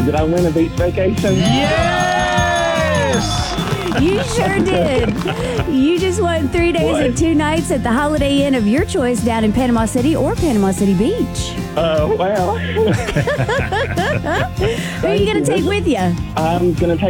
Did I win a beach vacation? Yes! You sure did. You just won 3 days and 2 nights at the Holiday Inn of your choice down in Panama City or Panama City Beach. Oh, wow. Who are you going to take with you? I'm going to take